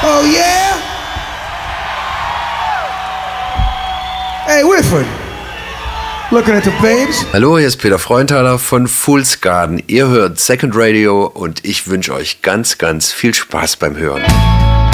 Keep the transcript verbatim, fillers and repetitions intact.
Oh yeah? Hey Wilfred, looking at the babes? Hallo, hier ist Peter Freundhaler von Fool's Garden. Ihr hört Second Radio und ich wünsche euch ganz, ganz viel Spaß beim Hören.